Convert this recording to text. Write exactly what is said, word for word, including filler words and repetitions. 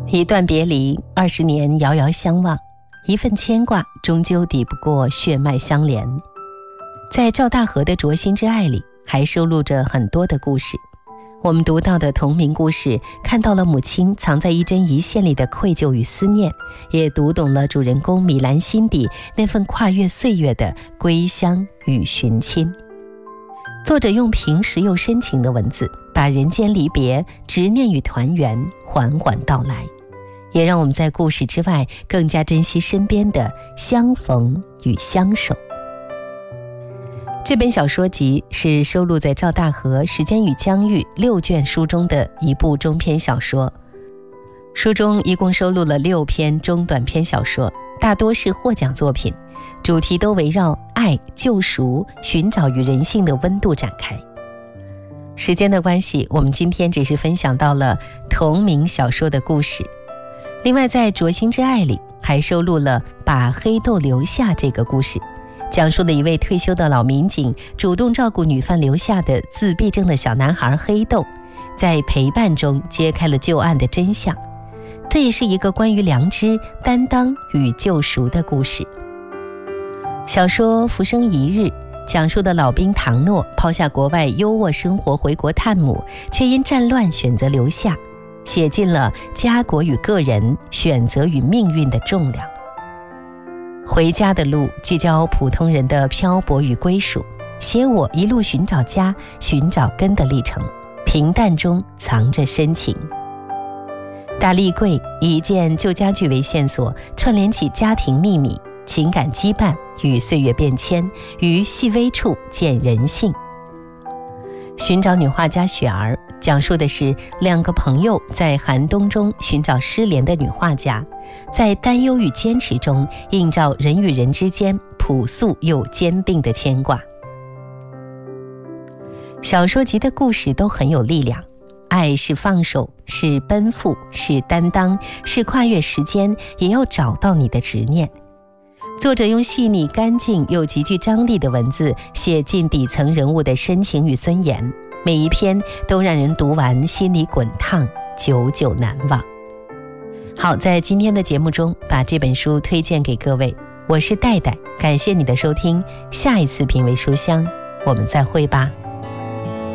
一段别离，二十年遥遥相望，一份牵挂终究抵不过血脉相连。在赵大河的《灼心之爱》里，还收录着很多的故事。我们读到的同名故事，看到了母亲藏在一针一线里的愧疚与思念，也读懂了主人公米兰心底那份跨越岁月的归乡与寻亲。作者用平实又深情的文字，把人间离别、执念与团圆缓缓道来，也让我们在故事之外更加珍惜身边的相逢与相守。这本小说集是收录在赵大河《时间与疆域》六卷书中的一部中篇小说。书中一共收录了六篇中短篇小说，大多是获奖作品，主题都围绕爱、救赎、寻找与人性的温度展开。时间的关系，我们今天只是分享到了同名小说的故事。另外在《灼心之爱》里还收录了把黑豆留下这个故事，讲述了一位退休的老民警主动照顾女犯留下的自闭症的小男孩黑豆，在陪伴中揭开了旧案的真相。这也是一个关于良知、担当与救赎的故事。小说《浮生一日》讲述的老兵唐诺抛下国外优渥生活回国探母，却因战乱选择留下，写尽了家国与个人、选择与命运的重量。回家的路聚焦普通人的漂泊与归属，写我一路寻找家、寻找根的历程，平淡中藏着深情。大立柜以一件旧家具为线索，串联起家庭秘密、情感羁绊与岁月变迁，于细微处见人性。寻找女画家雪儿讲述的是两个朋友在寒冬中寻找失联的女画家，在担忧与坚持中映照人与人之间朴素又坚定的牵挂。小说集的故事都很有力量，爱是放手，是奔赴，是担当，是跨越时间，也要找到你的执念。作者用细腻干净又极具张力的文字写尽底层人物的深情与尊严，每一篇都让人读完心里滚烫，久久难忘。好，在今天的节目中把这本书推荐给各位，我是戴戴，感谢你的收听，下一次品味书香我们再会吧。